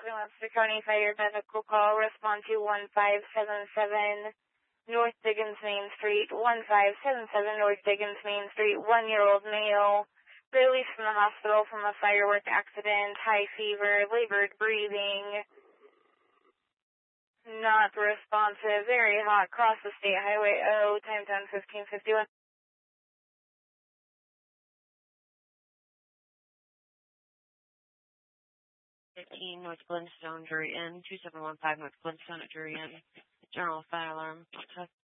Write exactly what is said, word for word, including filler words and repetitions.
Webster County Fire medical call. Respond to one five seven seven North Diggins Main Street. one five seven seven North Diggins Main Street. One-year-old male. Released from the hospital from a firework accident. High fever. Labored breathing. Not responsive. Very hot. Cross the State Highway O. Time down fifteen fifty-one. fifteen North Glenstone, Drury Inn, two seven one five North Glenstone at Drury Inn. General fire alarm.